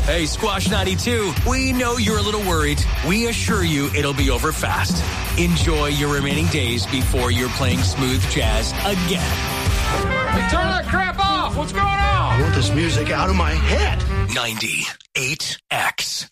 Hey, Squash 92, we know you're a little worried. We assure you it'll be over fast. Enjoy your remaining days before you're playing smooth jazz again. Hey, turn that crap off. What's going on? I want this music out of my head. 98X.